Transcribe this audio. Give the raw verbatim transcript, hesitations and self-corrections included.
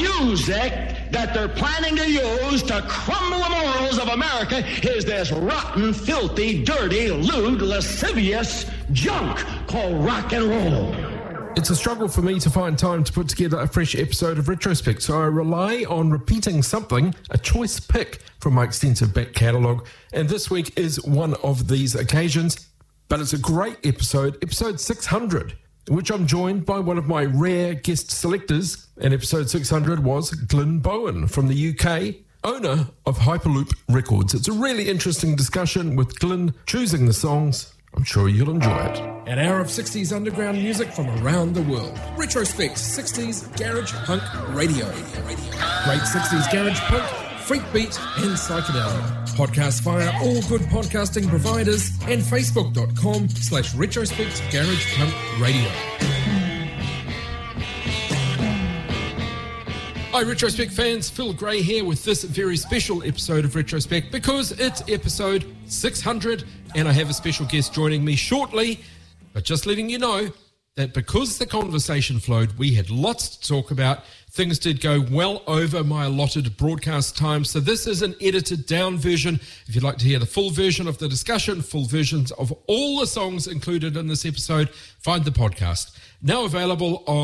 music that they're planning to use to crumble the morals of America is this rotten, filthy, dirty, lewd, lascivious junk called rock and roll. It's a struggle for me to find time to put together a fresh episode of Retrospect, so I rely on repeating something, a choice pick from my extensive back catalogue, and this week is one of these occasions, but it's a great episode, episode six hundred, in which I'm joined by one of my rare guest selectors, and episode six hundred was Glyn Bowen from the U K, owner of Hyperloop Records. It's a really interesting discussion with Glyn choosing the songs. I'm sure you'll enjoy it. An hour of sixties underground music from around the world. Retrospect sixties Garage Punk Radio. Great sixties Garage Punk, Freak Beat and Psychedelia. Podcast via all good podcasting providers and facebook.com slash retrospect Garage Punk Radio. Hi Retrospect fans, Phil Gray here with this very special episode of Retrospect because it's episode six hundred and I have a special guest joining me shortly, but just letting you know that because the conversation flowed, we had lots to talk about. Things did go well over my allotted broadcast time, so this is an edited down version. If you'd like to hear the full version of the discussion, full versions of all the songs included in this episode, find the podcast. Now available on